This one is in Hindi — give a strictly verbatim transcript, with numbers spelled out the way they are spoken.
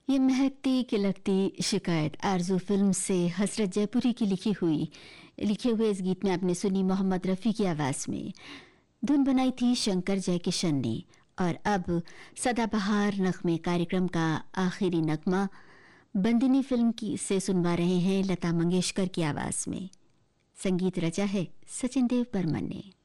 ये महकती खिलकती शिकायत आरजू फिल्म से हसरत जयपुरी की लिखी हुई लिखे हुए इस गीत में आपने सुनी मोहम्मद रफ़ी की आवाज़ में। धुन बनाई थी शंकर जयकिशन ने। और अब सदाबहार नगमे कार्यक्रम का आखिरी नगमा बंदिनी फिल्म की से सुनवा रहे हैं लता मंगेशकर की आवाज़ में। संगीत रचा है सचिन देव बर्मन ने।